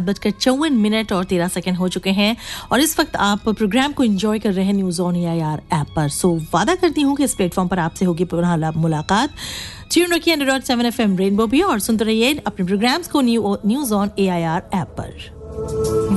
7:54 और 13 हो चुके हैं और इस वक्त आप प्रोग्राम को एंजॉय कर रहे हैं न्यूज ऑन एआईआर ऐप पर। सो वादा करती हूँ कि इस प्लेटफॉर्म पर आपसे होगी पुनः मुलाकात। ट्यून रखिए 100.7 FM रेनबो भी और सुनते रहिए अपने प्रोग्राम्स को न्यूज ऑन एआईआर ऐप पर।